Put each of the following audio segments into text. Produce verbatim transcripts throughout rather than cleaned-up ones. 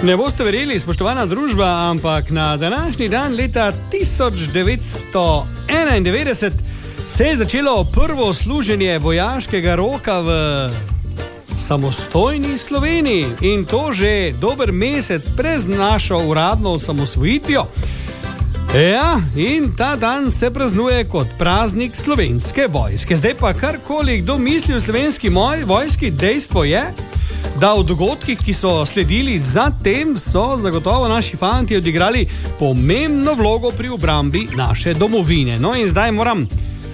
Ne boste verjeli, spoštovana družba, ampak na današnji dan leta tisoč devetsto enaindevetdeset se je začelo prvo služenje vojaškega roka v samostojni Sloveniji in to že dober mesec pred našo uradno osamosvojitvijo. Ja, in ta dan se praznuje kot praznik slovenske vojske. Zdaj pa karkoli kdo misli o slovenski moj vojski, dejstvo je, da v dogodkih, ki so sledili zatem, so zagotovo naši fanti odigrali pomembno vlogo pri obrambi naše domovine. No in zdaj moram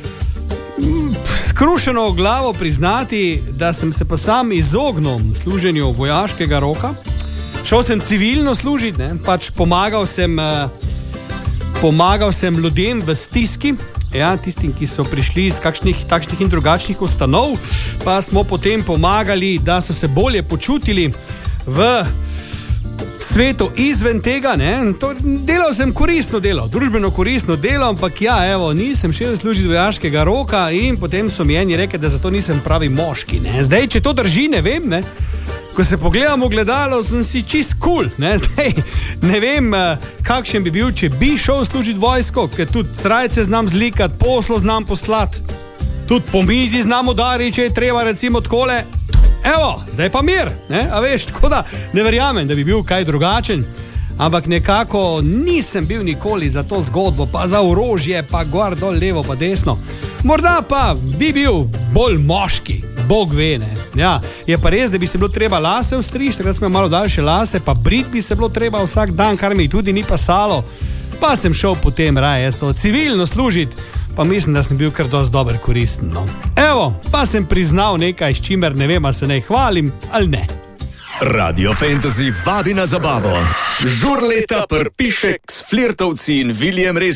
skrušeno glavo priznati, da sem se pa sam izognil služenju vojaškega roka. Šel sem civilno služiti, ne? Pač pomagal sem, eh, pomagal sem ljudem v stiski. Ja, tistim, ki so prišli iz kakšnih takšnih in drugačnih ustanov, pa smo potem pomagali, da so se bolje počutili v svetu izven tega, ne. To, delal sem koristno delo, družbeno koristno delo, ampak ja, evo, nisem šel služiti vojaškega roka in potem so mi eni rekli, da zato nisem pravi moški, ne. Zdaj, če to drži, ne vem, ne. Ko se pogledam v gledalo, sem si čist cool, ne, zdaj ne vem, kakšen bi bil, če bi šel služiti vojsko, ker tudi srajce znam zlikati, poslo znam poslati, tudi po mizi znam udariti, če je treba, recimo takole, evo, zdaj pa mir, ne, a veš, tako da ne verjamem, da bi bil kaj drugačen, ampak nekako nisem bil nikoli za to zgodbo, pa za orožje, pa gor, dol, levo, pa desno, morda pa bi bil bolj moški. Bog ve, ne. Ja, je pa res, da bi se bilo treba lase ostrišti, takrat smo malo daljše lase, pa brit bi se bilo treba vsak dan, kar mi tudi ni pasalo. Pa sem šel potem raje jaz to civilno služiti, pa mislim, da sem bil kar dosti dober koristen, no. Evo, pa sem priznal nekaj, s čimer ne vem, a se ne hvalim ali ne. Radio Fantasy vabi na zabavo. Žurleta Prpišek s Flirtovci in Viljem Res